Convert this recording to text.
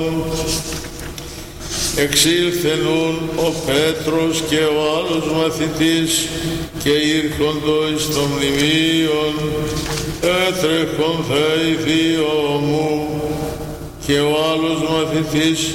Εξήλθενουν ο Πέτρος και ο άλλος μαθητής και ήρχοντο εις το μνημείον, έτρεχον θα οι δύο μου, και ο άλλος μαθητής